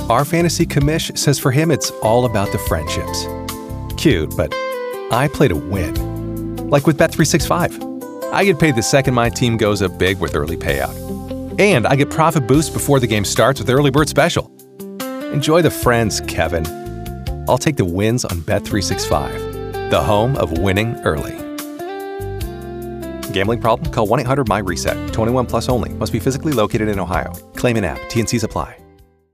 Our fantasy commish says for him it's all about the friendships. Cute, but I play to win. Like with Bet365. I get paid the second my team goes up big with early payout. And I get profit boost before the game starts with Early Bird Special. Enjoy the friends, Kevin. I'll take the wins on Bet365, the home of winning early. Gambling problem? Call 1-800-MY-RESET. 21 plus only. Must be physically located in Ohio. Claim in app. T&Cs apply.